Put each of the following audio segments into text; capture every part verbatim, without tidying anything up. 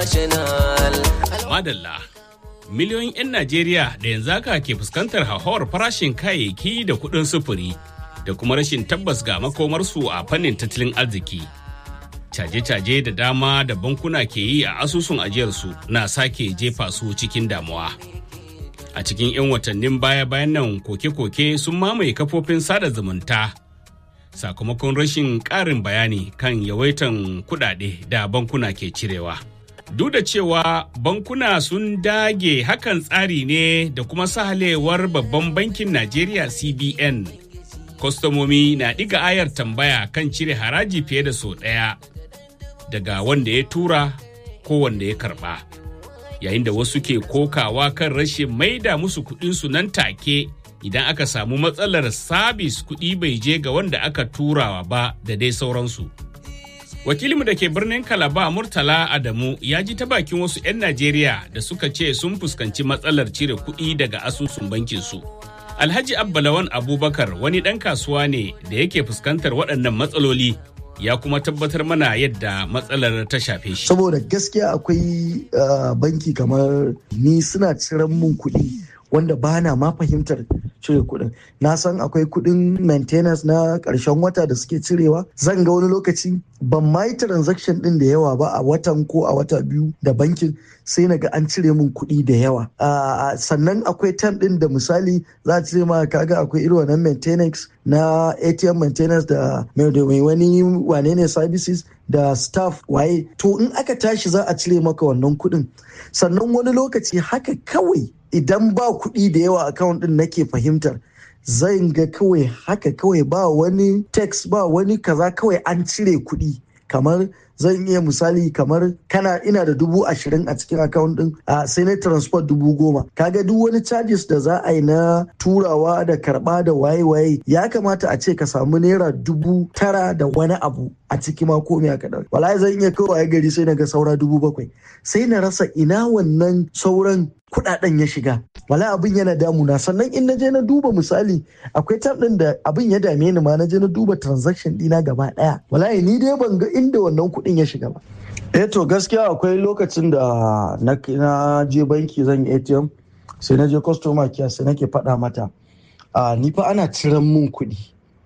national. Madalla. Miliyoyin 'yan Najeriya da yanzu haka ke fuskantar hauhawar farashin kayayyaki da kuɗin sufuri da kuma rashin tabbas ga makomarsu a fannin tattalin arziki. Caje-caje da dama da bankuna ke yi a asusun ajiyarsu na sake jefa su cikin damuwa. A cikin 'yan watannin baya-bayan nan koke-koke sun mamaye kafofin sada zumunta sakamakon rashin ƙarin bayani kan yawaitan kuɗaɗe da bankuna ke cirewa. Duk da cewa bankuna sun dage hakan tsari ne da kuma sahalewar babban bankin Najeriya C B N. Kwastomomi na ɗiga ayar tambaya kan cire haraji fiye da sau ɗaya daga wanda ya tura ko wanda ya karɓa. Yayin da wasu ke kokawa kan rashin maida musu kuɗinsu nan take idan aka samu matsalar sabis kuɗi bai je ga wanda aka turawa ba da dai sauransu. Wakilinmu da ke birnin Kalaba Murtala Adamu ya ji ta bakin wasu 'yan Najeriya da suka ce sun fuskanci matsalar cire kuɗi daga asusun bankinsu. Alhaji Abbalawan Abubakar wani ɗan kasuwa ne da yake fuskantar waɗannan matsaloli ya kuma tabbatar mana yadda matsalar ta shafe shi. Saboda gaskiya akwai uh, banki kamar ni suna ciran mun kuɗi wanda ba na ma fahimtar cire kuɗin. Na san akwai kuɗin maintenance na ƙarshen wata da suke cirewa. Zan ga wani lokaci ban ma yi transaction ɗin da yawa ba a watan ko a wata biyu da bankin sai na ga an cire min kuɗi da yawa. Uh, sannan akwai time ɗin da misali za a cire ma kaga akwai irin wannan maintenance na A T M maintenance da mai wani wane ne services da staff waye. To in aka tashi za a cire maka wannan kuɗin. Sannan wani lokaci haka kawai idan ba kuɗi da yawa account ɗin nake fahimtar zan ga kawai haka kawai ba wani text ba wani kaza kawai an cire kuɗi kamar zan iya misali kamar kana ina da dubu ashirin a cikin account ɗin a sai na transport dubu goma kaga duk wani charges da za a yi na turawa da karɓa da waye-waye ya kamata a ce ka samu naira dubu tara da wani abu a ciki ma ko me aka dauki wallahi zan iya kawai gari sai na ga saura dubu bakwai sai na rasa ina wannan sauran kudaden ya shiga wala abin yana damuna sannan in naje na duba misali akwai tab din da abin ya dame ni ma naje na duba transaction dina gaba daya wallahi ni dai ban ga inda wannan kudin ya shiga ba eh to gaskiya akwai lokacin da na, na je banki zan yi A T M sai na je customer care sai nake faɗa mata a ni fa ana ciran mun kuɗi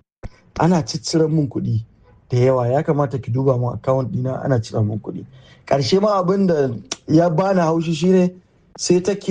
ana cicciran mun kuɗi da yawa ya kamata ki duba mu account dina ana ciran mun kuɗi karshe ma abin da ya bani haushi shine sai take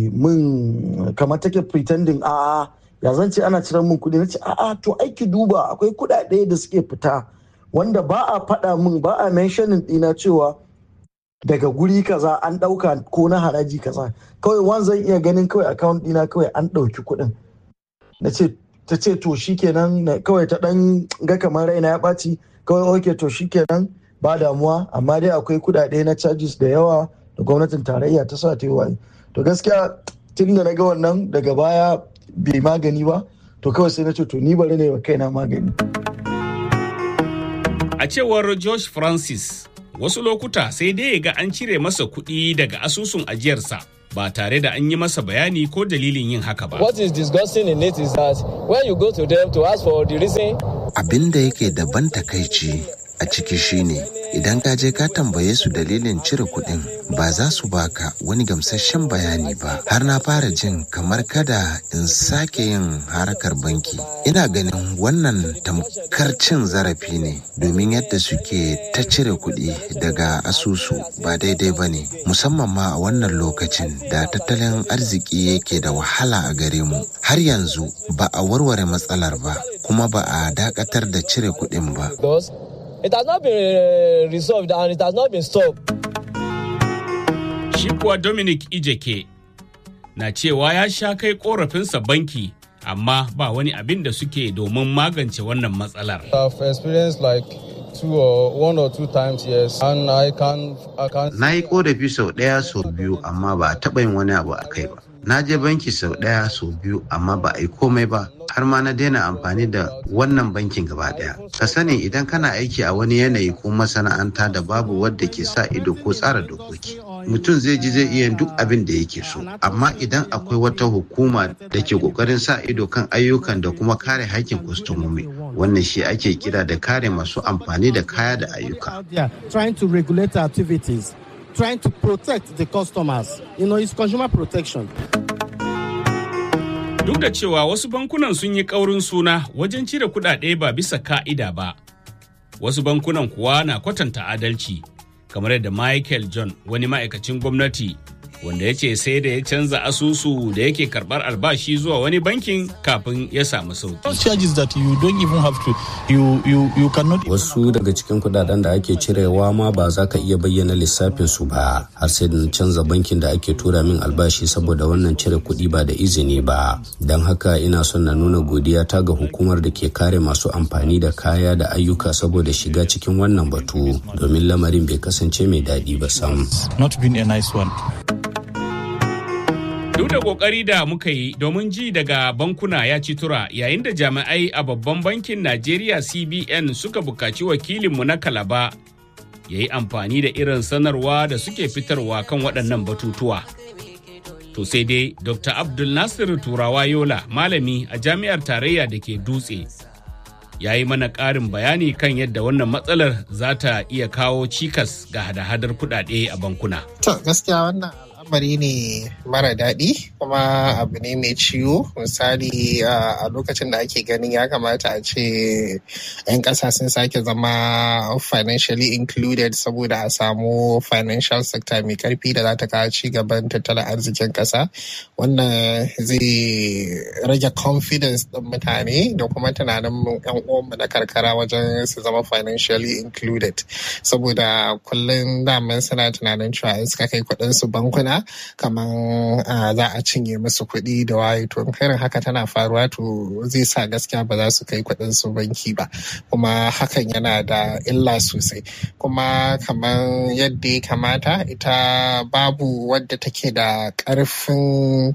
min kamar take pretending a ya zan ce ana ciran min kuɗi nace a'a to aiki duba akwai kuɗaɗe da suke fita wanda ba a faɗa min ba a mentioning ɗina cewa daga guri kaza an ɗauka ko na haraji kaza kawai wan zan iya ganin kawai account ɗina kawai an ɗauki kuɗin nace ta ce to shikenan kawai ta ɗan ga kamar raina ya ɓaci kawai okay to shikenan ba damuwa amma dai akwai kuɗaɗe na charges da yawa da gwamnatin tarayya ta sa ta yi waye to gaskiya tun da na ga wannan daga baya bai magani ba to kawai sai na ce to ni bari ne wa kaina magani. A cewar Josh Francis wasu lokuta sai dai ya ga an cire masa kuɗi daga asusun ajiyarsa ba tare da an yi masa bayani ko dalilin yin haka ba. What is disgusting in it is that when you go to them to ask for the reason. Abin da yake daban takaici a ciki shine idan ka je ka tambaye su dalilin cire kuɗin ba za su baka wani gamsasshen bayani ba har na fara jin kamar kada in sake yin harkar banki ina ganin wannan tamkar cin zarafi ne domin yadda suke ta cire kuɗi daga asusu ba daidai ba ne musamman ma a wannan lokacin da tattalin arziki yake da wahala a gare mu har yanzu ba a warware matsalar ba kuma ba a dakatar da cire kuɗin ba. It has not been resolved and it has not been stopped. Shi kuwa Dominic Ijeke na cewa ya sha kai korafinsa banki amma ba wani abin da suke domin magance wannan matsalar. I've experienced like two or one or two times yes and I can I can Na yi korafi sau ɗaya sau biyu amma ba a taɓa yin wani abu a kai ba. Na je banki sau ɗaya sau biyu amma ba a yi komai ba. Har ma na daina amfani da wannan bankin gaba daya. Ka sani idan kana aiki a wani yanayi ko masana'anta da babu wadda ke sa ido ko tsara dokoki. Mutum zai ji zai iya duk abin da yake so. Amma idan akwai wata hukuma da ke kokarin sa ido kan ayyukan da kuma kare haƙƙin kwastomomi, wannan shi ake kira da kare masu amfani da kaya da ayyuka. trying to protect the customers. You know, it's consumer protection. Duk da cewa wasu bankunan sun yi ƙaurin suna wajen cire kuɗaɗe ba bisa ka'ida ba, wasu bankunan kuwa na kwatanta adalci, kamar yadda Michael John, wani ma'aikacin gwamnati, wanda ya ce sai da ya canza asusu da yake karɓar albashi zuwa wani bankin kafin ya samu sauki. Wasu daga cikin kudaden da ake cirewa ma ba za ka iya bayyana lissafin su ba, har sai da na canza bankin da ake tura min albashi saboda wannan cire kuɗi ba da izini ba. Don haka ina son na nuna godiya ta ga hukumar da ke kare masu amfani da kaya da ayyuka saboda shiga cikin wannan batu, domin lamarin bai kasance mai daɗi ba sam. Not been a nice one. Duk da kokari da muka yi domin ji daga bankuna ya ci tura, yayin da jami'ai a babban bankin Najeriya C B N suka bukaci wakilinmu na Kalaba ya yi amfani da irin sanarwa da suke fitarwa kan waɗannan batutuwa. To sai dai Doctor Abdul Nasir Turawa Yola, malami a jami'ar tarayya da ke Dutse, ya yi mana ƙarin bayani kan yadda wannan matsalar za ta iya kawo cikas ga hada-hadar kuɗaɗe a bankuna. To gaskiya wannan al'amari ne mara daɗi kuma abu ne mai ciwo. Misali a lokacin da ake ganin ya kamata a ce 'yan ƙasa sun sake zama financially included saboda a samu financial sector mai ƙarfi da za ta kawo ci gaban tattalin arzikin ƙasa. Wannan zai rage confidence ɗin mutane da kuma tunanin 'yan uwanmu na karkara wajen su zama financially included, saboda kullum daman suna tunanin cewa in suka kai kuɗin su bankuna kamar za a cinye musu kuɗi da waye. To irin haka tana faruwa to zai sa gaskiya ba za su kai kuɗin su banki ba, kuma hakan yana da illa sosai. Kuma kamar yadda ya kamata, ita babu wadda take da ƙarfin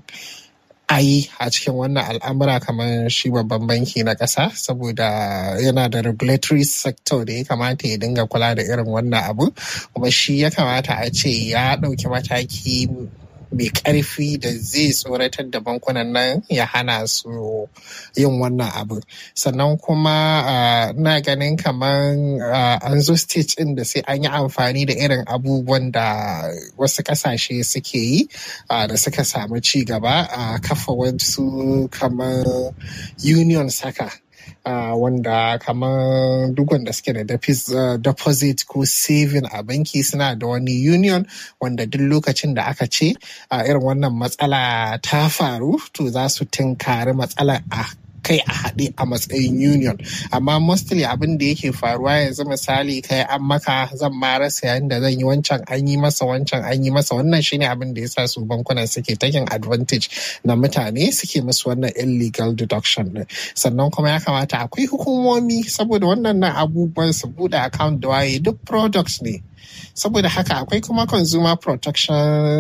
ayi a cikin wannan al'amura kamar shi babban banki na ƙasa, saboda yana da regulatory sector da ya kamata ya dinga kula da irin wannan abu, kuma shi ya kamata a ce ya ɗauki mataki mai ƙarfi da zai tsoratar da bankunan nan ya hana su yin wannan abu. Sannan kuma na ganin kamar an zo stage ɗin da sai an yi amfani da irin abubuwan da wasu ƙasashe suke yi da suka samu ci gaba, a kafa wasu kamar union saka. Uh, wanda kamar duk wanda suke da uh, deposit ko saving a banki suna da wani union wanda duk lokacin da aka ce uh, irin wannan matsala ta faru to za su tinkari matsala a kai a haɗe a matsayin union. Amma mostly abin da yake faruwa yanzu, misali kai an maka zan ma rasa yayin da zan yi wancan an yi masa wancan an yi masa wannan, shine abin da yasa su bankunan suke taking advantage na mutane, suke musu wannan illegal deduction din. Sannan kuma ya kamata akwai hukumomi, saboda wannan na abubuwan su buɗe account da waye duk products ne. Saboda haka akwai kuma consumer protection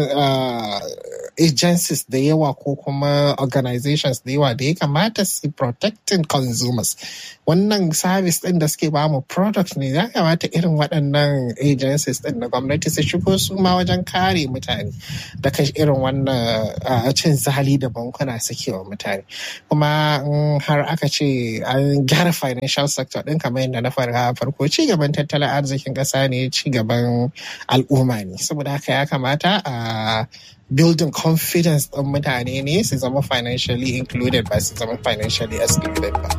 uh, agencies da yawa ko kuma organizations da yawa da ya kamata su protecting consumers. Wannan service din da suke bamu product ne, ya kamata irin waɗannan agencies din na gwamnati su shigo su ma wajen kare mutane daga irin wannan uh, cin zali da bankuna suke wa mutane. Kuma um, har aka ce an gyara financial sector din kamar yadda na farko, ci gaban tattalin arzikin ƙasa ne, ci gaban al'umma ne. Saboda haka ya kamata a building confidence ɗin mutane ne su zama financially included ba su zama financially excluded ba.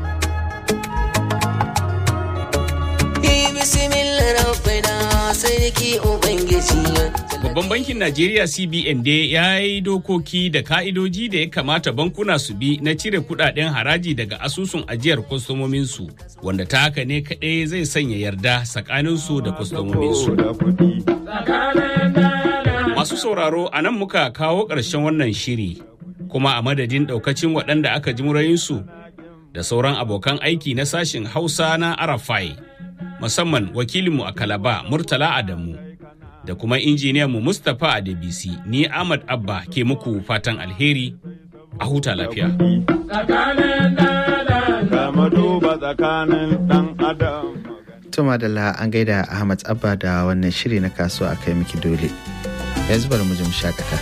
Babban bankin Najeriya C B N dai ya yi dokoki da ka'idoji da ya kamata bankuna su bi na cire kudaden haraji daga asusun ajiyar kwastomominsu, wanda ta haka ne kaɗai zai sanya yarda tsakaninsu da kwastomominsu. Masu sauraro, a nan muka kawo ƙarshen wannan shiri, kuma a madadin ɗaukacin waɗanda aka ji murayinsu da sauran abokan aiki na sashin Hausa na Arafai, musamman wakilinmu a Kalaba Murtala Adamu, da kuma injiniyanmu Mustapha Adebisi, ni Ahmad Abba ke muku fatan alheri, a huta lafiya. Tuma da an gaida Ahmad Abba da wannan shiri na kasuwa a kai miki dole. Yanzu bari mu ji mu shakata.